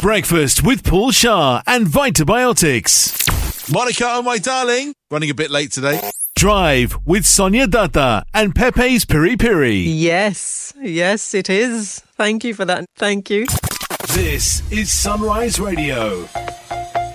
Breakfast with Paul Shah and Vitabiotics. Monica, oh my darling, running a bit late today. Drive with Sonia Datta and Pepe's Piri Piri. Yes, it is. Thank you for that. Thank you. This is Sunrise Radio.